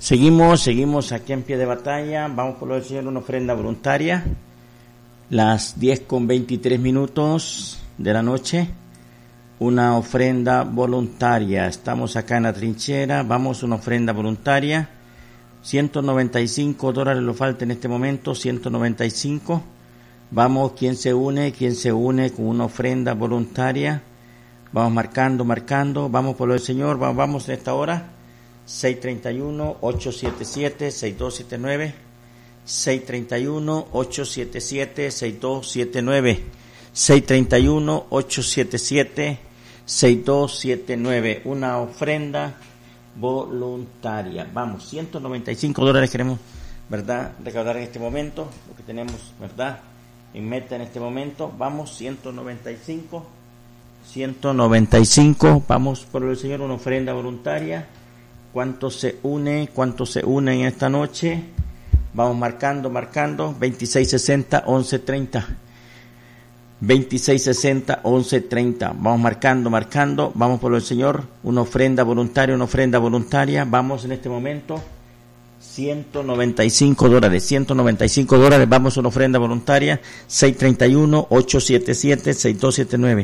Seguimos aquí en pie de batalla. Vamos por lo del Señor, una ofrenda voluntaria. Las 10:23 de la noche. Una ofrenda voluntaria. Estamos acá en la trinchera. Vamos, una ofrenda voluntaria. $195 lo falta en este momento. 195. Vamos, ¿quién se une con una ofrenda voluntaria? Vamos marcando. Vamos por lo del Señor. Vamos en esta hora. 631-877-6279, 631-877-6279, 631-877-6279, una ofrenda voluntaria. Vamos, $195 queremos, ¿verdad?, recaudar en este momento, lo que tenemos, ¿verdad?, en meta en este momento. Vamos, 195, vamos por el Señor, una ofrenda voluntaria. ¿Cuántos se unen en esta noche? Vamos marcando, 2660-1130, 2660-1130, vamos marcando, vamos por el Señor, una ofrenda voluntaria, vamos en este momento, $195, vamos una ofrenda voluntaria, 631-877-6279,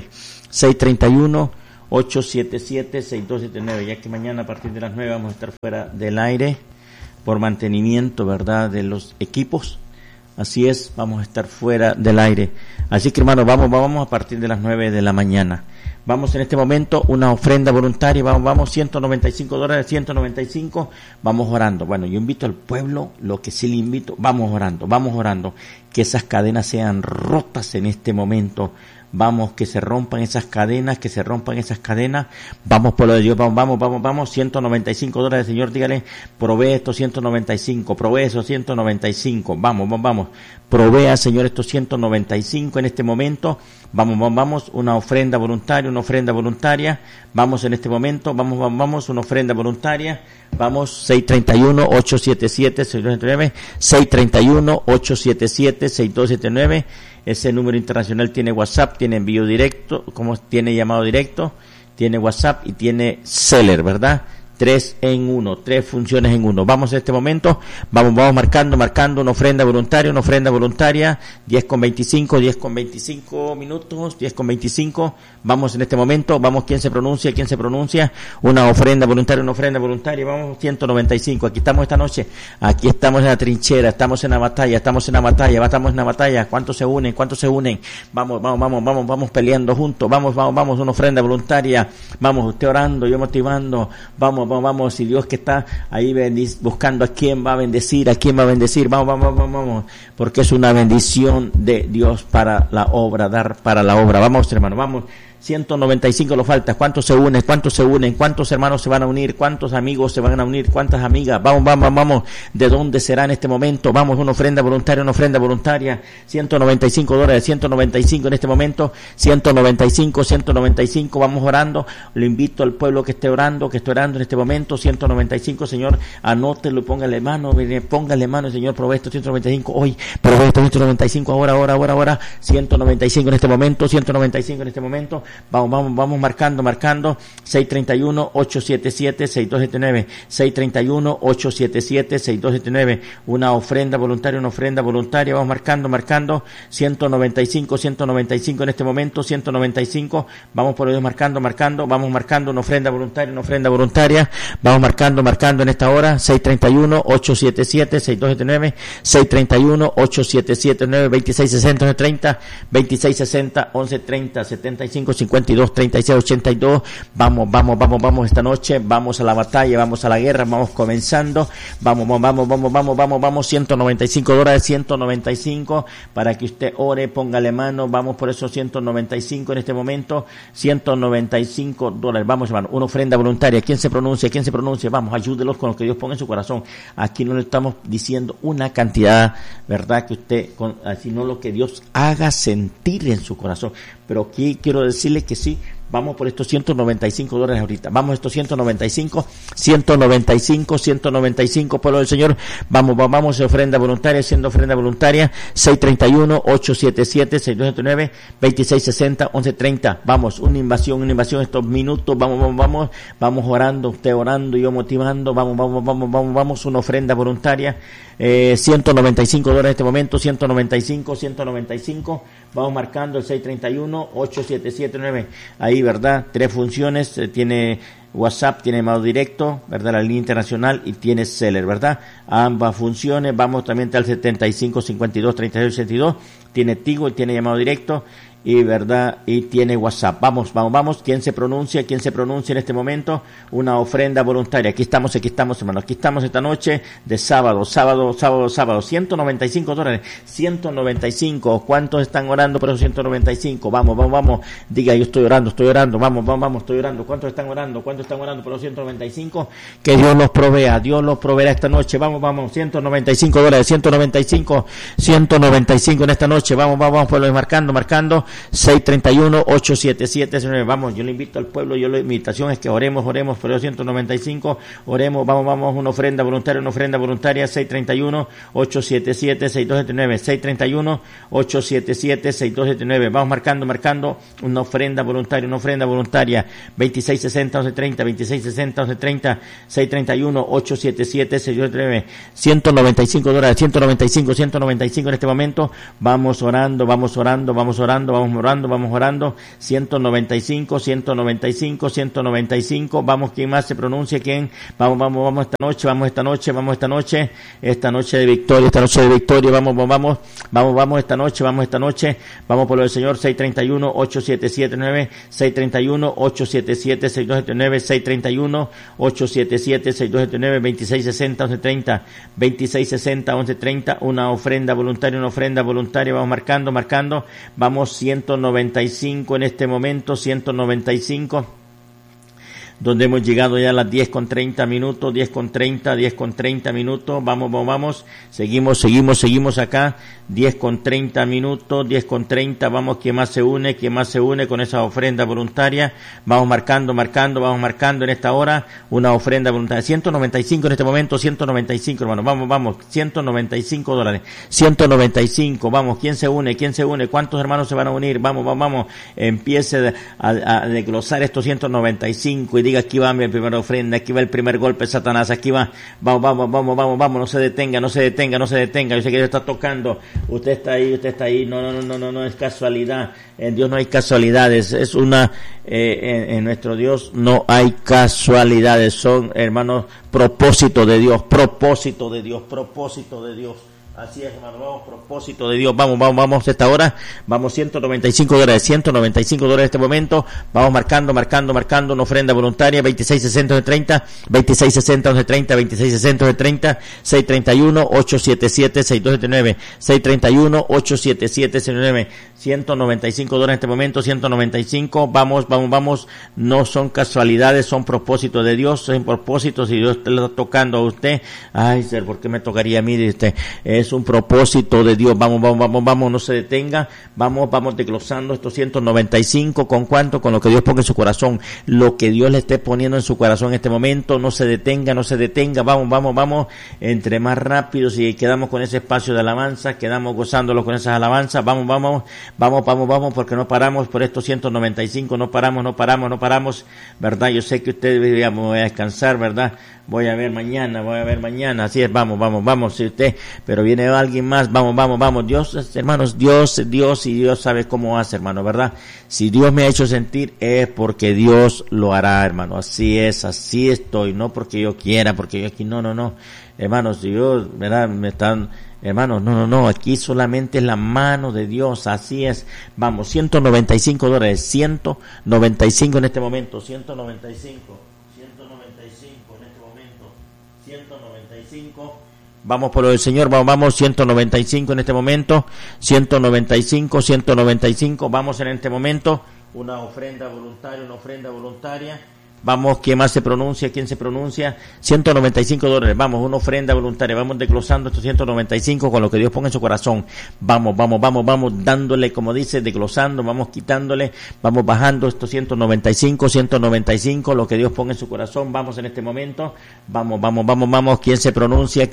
631-877-6279, ya que mañana a partir de las 9 vamos a estar fuera del aire por mantenimiento, ¿verdad?, de los equipos. Así es, vamos a estar fuera del aire. Así que, hermanos, vamos a partir de las 9 de la mañana. Vamos en este momento, una ofrenda voluntaria, vamos, $195, 195, vamos orando. Bueno, yo invito al pueblo, lo que sí le invito, vamos orando, que esas cadenas sean rotas en este momento. Vamos, que se rompan esas cadenas, vamos por lo de Dios, vamos, $195, Señor, dígale, provee estos 195, provee esos 195, vamos, provea, Señor, estos 195 en este momento, vamos, una ofrenda voluntaria, vamos en este momento, vamos, una ofrenda voluntaria, vamos, 631-877-6279, 631-877-6279, ese número internacional tiene WhatsApp, tiene envío directo, tiene llamado directo, tiene WhatsApp y tiene Seller, ¿verdad? 3 funciones en uno. Vamos en este momento, vamos marcando una ofrenda voluntaria, 10:25 minutos, 10:25, vamos en este momento, vamos, ¿quién se pronuncia? Una ofrenda voluntaria, vamos, 195, aquí estamos esta noche, aquí estamos en la trinchera, estamos en la batalla, ¿cuántos se unen? Vamos peleando juntos, vamos, una ofrenda voluntaria, vamos, usted orando, yo motivando, vamos, si Dios que está ahí buscando a quién va a bendecir, vamos, porque es una bendición de Dios para la obra, dar para la obra. Vamos, hermano, vamos. 195 lo falta. ¿Cuántos se unen? ¿Cuántos hermanos se van a unir? ¿Cuántos amigos se van a unir? ¿Cuántas amigas? Vamos. ¿De dónde será en este momento? Vamos, una ofrenda voluntaria. $195, 195 en este momento. 195. Vamos orando. Lo invito al pueblo que esté orando en este momento. 195, Señor, anótelo, póngale mano, Señor, provee estos 195 hoy, provee estos 195 ahora. 195 en este momento. Vamos marcando, 631-877-6279, 631-877-6279, una ofrenda voluntaria, vamos marcando, 195 en este momento, 195, vamos por ellos marcando, vamos marcando una ofrenda voluntaria, vamos marcando en esta hora, 631-877-6279, 631-877-9, 2660-1130, 2660-1130, 75-52-36-82, vamos esta noche, vamos a la batalla, vamos a la guerra, vamos comenzando, vamos, $195, 195, para que usted ore, póngale mano, vamos por esos 195 en este momento, $195, vamos, hermano, una ofrenda voluntaria. ¿Quién se pronuncia? Vamos, ayúdelos con lo que Dios ponga en su corazón. Aquí no le estamos diciendo una cantidad, ¿verdad?, que usted, sino lo que Dios haga sentir en su corazón. Pero aquí quiero decirle que sí, Vamos por estos $195 ahorita. Vamos estos 195, pueblo del Señor. Vamos, ofrenda voluntaria, siendo ofrenda voluntaria, 631-877-6279, 2660-1130. Vamos, una invasión, estos minutos, vamos orando, usted orando, yo motivando, vamos, una ofrenda voluntaria, $195 en este momento, 195, vamos marcando el 631-8779, ahí, ¿verdad? 3 funciones, tiene WhatsApp, tiene llamado directo, ¿verdad? La línea internacional y tiene Seller, ¿verdad? Ambas funciones, vamos también al 7552-3682, tiene Tigo y tiene llamado directo, y verdad, y tiene WhatsApp. Vamos, ¿quién se pronuncia en este momento? Una ofrenda voluntaria. Aquí estamos, hermano, aquí estamos esta noche de sábado, $195, 195, ¿cuántos están orando por esos 195? Vamos, diga, yo estoy orando, vamos, estoy orando, ¿cuántos están orando por los 195? Que Dios los proveerá esta noche, vamos, $195, 195 en esta noche, vamos, pueblo, marcando, 631-877-09. Vamos, yo le invito al pueblo, la invitación es que oremos por los 195, oremos, vamos, una ofrenda voluntaria, 631-877-6279, 631-877-6279. Vamos marcando una ofrenda voluntaria, 2660-1130, 631-877-6279, $195, 195 en este momento. Vamos orando, 195, vamos, ¿quién más se pronuncia? ¿Quién? Vamos esta noche de victoria, vamos esta noche, vamos por lo del Señor, 631-877-9, 631-877-6279, 631-877-6279, 2660-1130, una ofrenda voluntaria, vamos marcando, vamos 195 en este momento, 195, donde hemos llegado ya a las 10:30 minutos, vamos, seguimos acá, 10:30 minutos, vamos, ¿quién más se une con esa ofrenda voluntaria? Vamos marcando en esta hora, una ofrenda voluntaria, 195 en este momento, 195, hermano, vamos, $195, 195, vamos, ¿quién se une? ¿Cuántos hermanos se van a unir? Vamos, empiece a desglosar estos 195 y diga, aquí va mi primera ofrenda, aquí va el primer golpe de Satanás, aquí va, vamos, no se detenga, yo sé que Dios está tocando, usted está ahí, no es casualidad, en Dios no hay casualidades, es en nuestro Dios no hay casualidades, son, hermanos, propósito de Dios. Así es, hermano, vamos, propósito de Dios, vamos esta hora, vamos, $195 en este momento, vamos marcando, una ofrenda voluntaria, 2660-30, 2660-30, 631-877-6279, 631-877-69, $195 en este momento, 195, vamos, no son casualidades, son propósitos de Dios, son propósitos, si Dios le está tocando a usted, ay, ser, ¿por qué me tocaría a mí? Es un propósito de Dios, vamos, no se detenga, vamos desglosando estos 195, ¿con cuánto? Con lo que Dios ponga en su corazón, lo que Dios le esté poniendo en su corazón en este momento, no se detenga, vamos, entre más rápido, si quedamos con ese espacio de alabanza, quedamos gozándolo con esas alabanzas, vamos, porque no paramos por estos 195, no paramos, ¿verdad? Yo sé que usted me voy a descansar, ¿verdad? Voy a ver mañana, así es, vamos, si usted, pero viene alguien más, vamos, Dios, hermanos, Dios sabe cómo hace, hermano, ¿verdad? Si Dios me ha hecho sentir, es porque Dios lo hará, hermano, así estoy, no porque yo quiera, porque yo aquí, no, hermanos, Dios, ¿verdad? Hermanos, no, aquí solamente es la mano de Dios, así es, vamos, $195, 195 en este momento, 195 en este momento, 195, vamos por lo del Señor, vamos, 195 en este momento, 195, vamos en este momento, una ofrenda voluntaria, Vamos, ¿quién más se pronuncia? ¿Quién se pronuncia? $195. Vamos, una ofrenda voluntaria. Vamos desglosando estos 195 con lo que Dios ponga en su corazón. Vamos, dándole, como dice, desglosando, vamos quitándole, vamos bajando estos 195, lo que Dios ponga en su corazón. Vamos en este momento. Vamos. ¿Quién se pronuncia?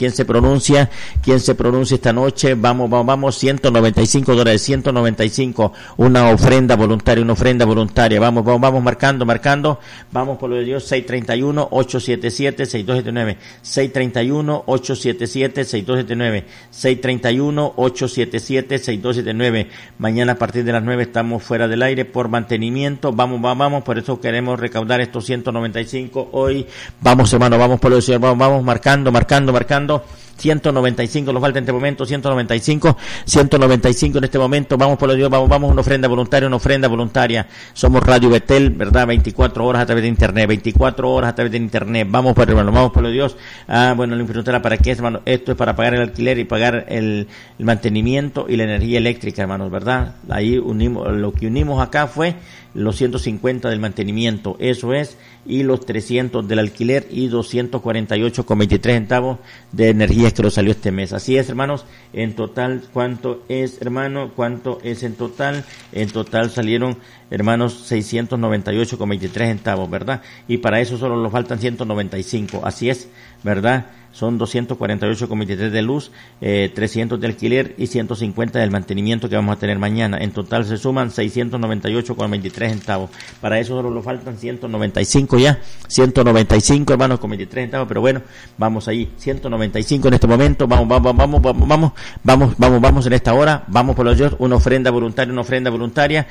Esta noche? Vamos, $195, 195. Una ofrenda voluntaria. Vamos marcando. Vamos por lo de Dios, 631-877-6279. 631-877-6279. 631-877-6279. Mañana a partir de las 9 estamos fuera del aire por mantenimiento. Vamos, por eso queremos recaudar estos 195 hoy. Vamos, hermano, vamos por lo de Dios, vamos marcando. 195 nos falta en este momento, 195 en este momento. Vamos por lo de Dios, vamos, una ofrenda voluntaria. Somos Radio Betel, ¿verdad? 24 horas a través de internet, Vamos por lo de Dios. Bueno, la pregunta era, ¿para qué, hermano? Esto es para pagar el alquiler y pagar el mantenimiento y la energía eléctrica, hermanos, ¿verdad? Ahí lo que unimos acá fue los 150 del mantenimiento, eso es, y los 300 del alquiler y 248,23 centavos de energía que nos salió este mes. Así es, hermanos. En total, ¿cuánto es, hermano? ¿Cuánto es en total? En total salieron, hermanos, 698,23 centavos, ¿verdad? Y para eso solo nos faltan 195. Así es, ¿verdad? Son 248,23 de luz, 300 de alquiler y 150 del mantenimiento que vamos a tener mañana. En total se suman 698,23 centavos. Para eso solo nos faltan 195 ya. 195, hermanos, con 23 centavos. Pero bueno, vamos ahí. 195 en este momento. Vamos en esta hora. Vamos por los Dios. Una ofrenda voluntaria.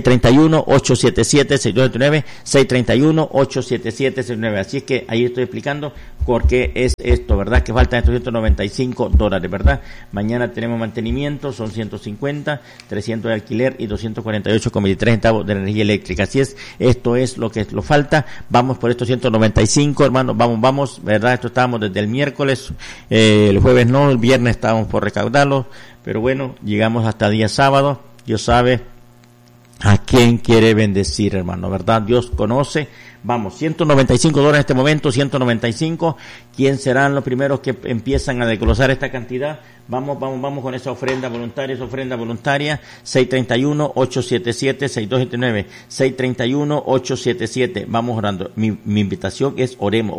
631-877-6279. 631-877-6279. Así es que ahí estoy explicando por qué es esto, ¿verdad? Que faltan estos $195, ¿verdad? Mañana tenemos mantenimiento, son 150, 300 de alquiler y 248,23 centavos de energía eléctrica. Así es, esto es lo que nos falta. Vamos por estos 195, hermanos, vamos, ¿verdad? Esto estábamos desde el miércoles, el jueves no, el viernes estábamos por recaudarlo, pero bueno, llegamos hasta día sábado. Dios sabe a quién quiere bendecir, hermano, ¿verdad? Dios conoce. Vamos, $195 en este momento, 195. ¿Quién serán los primeros que empiezan a desglosar esta cantidad? Vamos con esa ofrenda voluntaria, 631-877-6279, 631-877. Vamos orando. Mi invitación es oremos,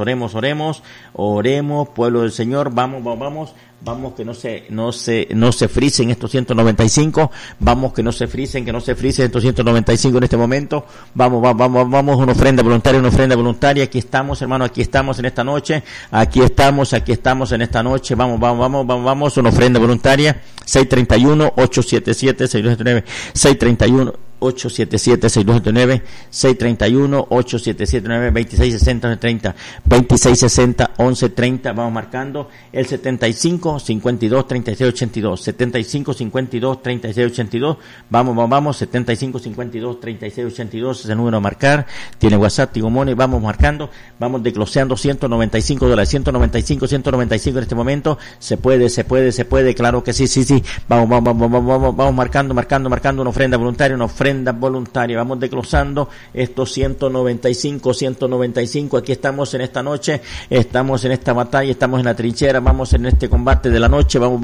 pueblo del Señor, vamos, que no se frisen estos 195, vamos, que no se frisen estos 195 en este momento. Vamos, una ofrenda voluntaria, aquí estamos, hermano, aquí estamos en esta noche, aquí estamos en esta noche, vamos, una ofrenda voluntaria, 631-877-6279, 631-877-6279, 631-877-9, 2660-1130, 2660-1130, vamos marcando el 75-52-3682, 75-52-3682, vamos, 75-52-3682, ese número a marcar, tiene WhatsApp, Tigo Money, vamos marcando, vamos desgloseando $195, 195 en este momento, se puede, claro que sí, vamos marcando una ofrenda voluntaria, vamos desglosando estos 195, aquí estamos en esta noche, estamos en esta batalla, estamos en la trinchera, vamos en este combate de la noche, vamos,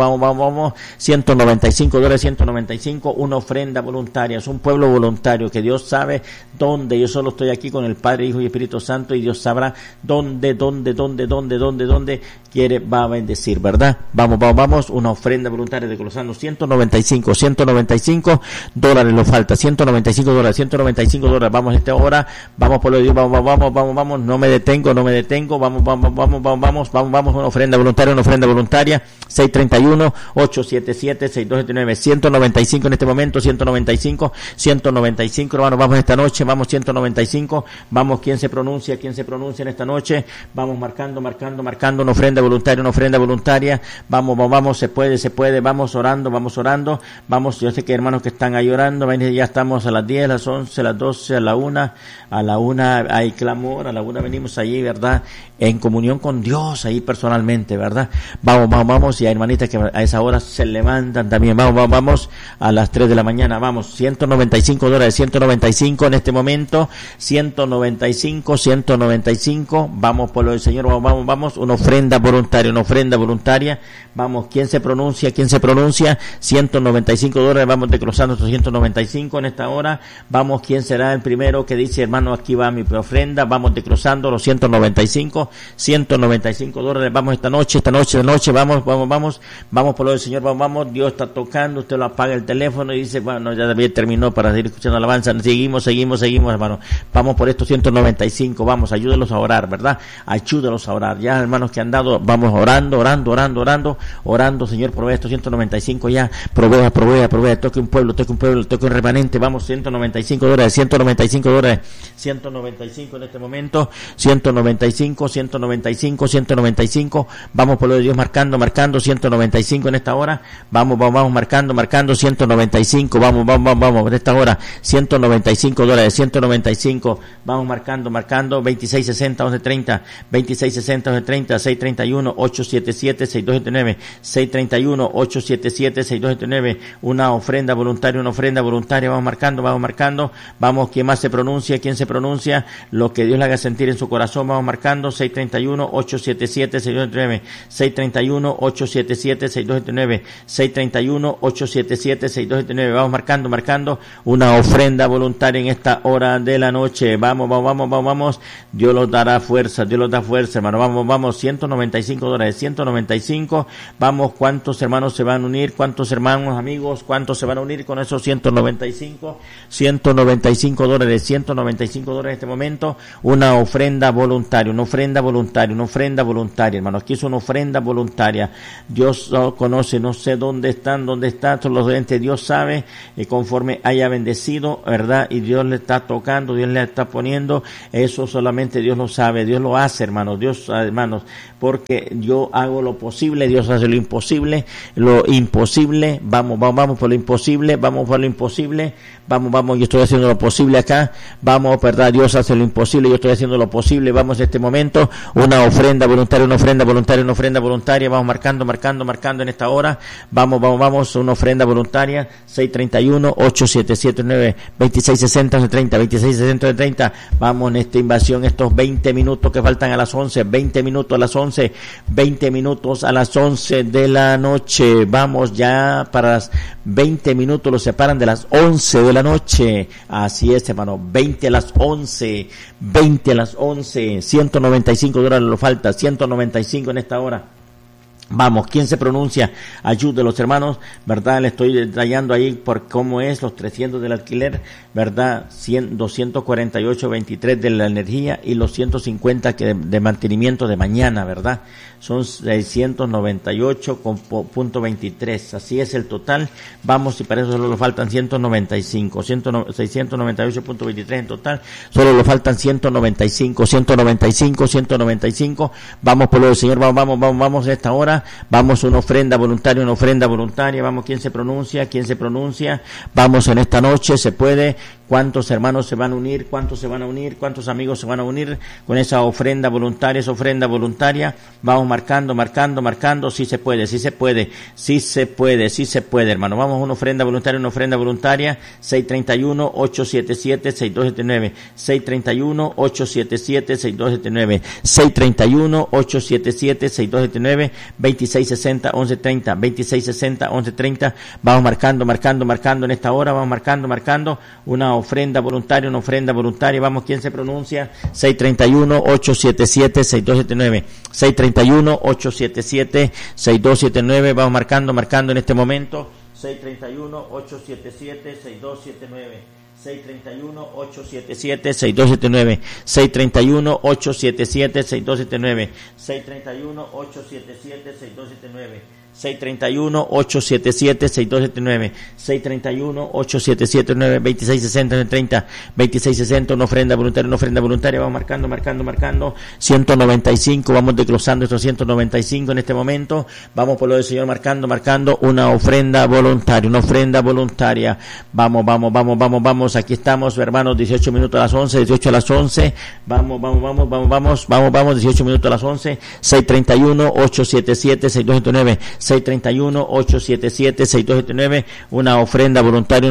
$195, 195, una ofrenda voluntaria, es un pueblo voluntario que Dios sabe dónde, yo solo estoy aquí con el Padre, Hijo y Espíritu Santo, y Dios sabrá dónde va a bendecir, ¿verdad? Vamos, una ofrenda voluntaria desglosando $195 nos falta, $195, vamos a esta hora, vamos por lo de Dios, vamos, no me detengo, vamos, una ofrenda voluntaria, 631-877-6279, 195 en este momento, 195, hermano, vamos esta noche, vamos 195, vamos, ¿quién se pronuncia en esta noche? Vamos marcando una ofrenda voluntaria, vamos, se puede, vamos orando, vamos, yo sé que hermanos que están ahí orando, ya estamos a las 10, a las 11, a las 12, a la 1 hay clamor, a la 1 venimos allí, ¿verdad? En comunión con Dios, ahí personalmente, ¿verdad? Vamos, y hay hermanitas que a esa hora se levantan también, vamos, a las 3 de la mañana, vamos, $195, 195 en este momento, 195, vamos por lo del Señor, vamos, una ofrenda voluntaria, vamos, ¿quién se pronuncia? $195, vamos desglosando estos 195 en esta hora, vamos, ¿quién será el primero que dice, hermano, aquí va mi ofrenda? Vamos desglosando los $195, vamos esta noche, vamos por lo del Señor, vamos, Dios está tocando, usted lo apaga el teléfono y dice, bueno, ya David terminó para seguir escuchando alabanza, seguimos, hermano, vamos por estos 195, vamos, ayúdelos a orar, ¿verdad? Ayúdelos a orar, ya hermanos que han dado, vamos orando, Señor, provee estos 195 ya, provea, toque un pueblo, toque un remanente, vamos, $195, 195 en este momento, 195, vamos por lo de Dios marcando, 195 en esta hora, vamos, marcando, 195, vamos, en esta hora, $195, vamos marcando, 2660, 1130, 631, 877, 6279, 631, 877, 6279, una ofrenda voluntaria, vamos marcando, vamos, ¿quién más se pronuncia? Lo que Dios le haga sentir en su corazón, vamos marcando, 631, 877, 6279, 631, 877, 6279, 631, 877, 6279, vamos marcando, una ofrenda voluntaria en esta hora de la noche, vamos, Dios los da fuerza, hermano, vamos, $195, 195, vamos, ¿cuántos hermanos se van a unir? ¿Cuántos hermanos, amigos, cuántos se van a unir con esos 195? $195 en este momento, una ofrenda voluntaria, hermano, aquí es una ofrenda voluntaria, Dios conoce, no sé dónde están todos los oyentes, Dios sabe, conforme haya bendecido, ¿verdad? Y Dios le está tocando, Dios le está poniendo, eso solamente Dios lo sabe, Dios lo hace, hermanos, porque yo hago lo posible, Dios hace lo imposible, vamos por lo imposible, vamos, yo estoy haciendo lo posible acá, vamos, ¿verdad? Dios hace lo imposible, yo estoy haciendo lo posible, vamos en este momento, una ofrenda voluntaria, vamos marcando en esta hora, vamos, una ofrenda voluntaria, 631, 877, 2660, 30, vamos en esta invasión, estos 20 minutos que faltan a las 11, 20 minutos a las 11 de la noche, vamos ya para las 20 minutos, los separan de las 11 de la noche, así es, hermano, 20 a las 11, $195 lo falta, 195 en esta hora. Vamos, ¿quién se pronuncia? Ayude los hermanos, ¿verdad? Le estoy detallando ahí por cómo es los 300 del alquiler, ¿verdad? 248.23 de la energía y los 150 de mantenimiento de mañana, ¿verdad? Son 698.23, así es el total. Vamos, y para eso solo le faltan 698.23 en total, solo le faltan 195. Vamos por lo del Señor, vamos a esta hora. Vamos, una ofrenda voluntaria, vamos, ¿quién se pronuncia? Vamos en esta noche, se puede, ¿cuántos hermanos se van a unir? ¿Cuántos amigos se van a unir con esa ofrenda voluntaria? Vamos marcando, sí se puede, hermano, vamos, una ofrenda voluntaria, 631, 877, 6279, 631, 877, 6279, 631, 877, 6279, 2660, 1130, vamos marcando en esta hora, vamos marcando, una ofrenda voluntaria, vamos, ¿quién se pronuncia? 631, 877, 6279, 631, 877, 6279, vamos marcando en este momento, 631, 877, 6279, 631, 877, 6279, 631, 877, 6279, 631, 877, 6279, 631-877-6279, 631-877-2660, 2660, una ofrenda voluntaria, vamos marcando, 195, vamos desglosando estos 195 en este momento, vamos por lo del Señor marcando, una ofrenda voluntaria, vamos, aquí estamos, hermanos, 18 minutos a las 11, vamos, 18 minutos a las 11, 631-877-6279, 631-877-6279, una ofrenda voluntaria,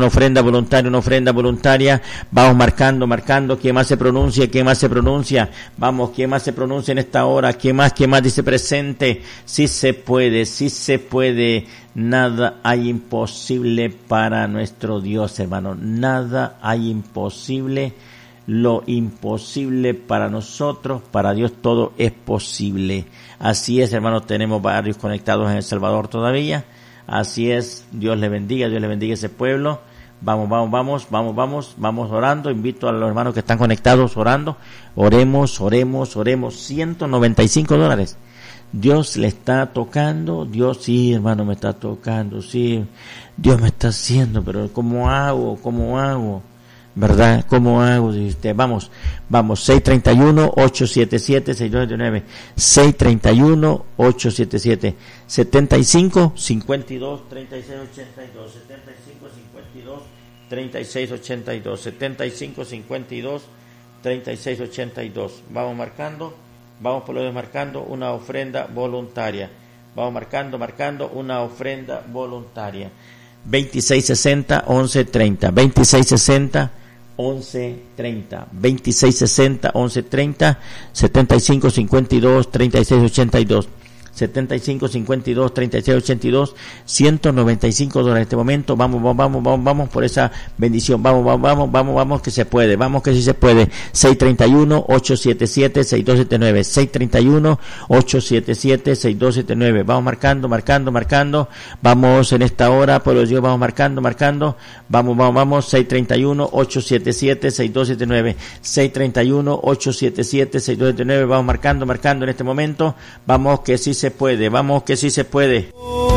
vamos marcando, ¿quién más se pronuncia? Vamos, ¿quién más se pronuncia en esta hora? ¿Quién más dice presente? Sí se puede, nada hay imposible para nuestro Dios, hermano, nada hay imposible, lo imposible para nosotros, para Dios todo es posible. Así es, hermanos, tenemos varios conectados en El Salvador todavía. Así es, Dios le bendiga ese pueblo. Vamos orando. Invito a los hermanos que están conectados orando. Oremos. $195. Dios le está tocando. Dios, sí, hermano, me está tocando. Sí, Dios me está haciendo, pero ¿cómo hago? ¿Verdad? ¿Cómo hago? Dice usted. Vamos, 631-877-6279, 631-877-75-52-3682, 75-52-3682, 75-52-3682. Vamos marcando, vamos por lo de marcando una ofrenda voluntaria. Vamos marcando una ofrenda voluntaria. 2660-1130, 2660-1130, 2660-1130, 75-52-3682, 75-52-3682, $195 en este momento. Vamos por esa bendición. Vamos que se puede. Vamos que sí se puede. 631-877-6279, 631-877-6279. Vamos marcando. Vamos en esta hora, por los Dios, vamos marcando. Vamos, 631-877-6279, 631-877-6279. Vamos marcando en este momento. Vamos que sí se puede.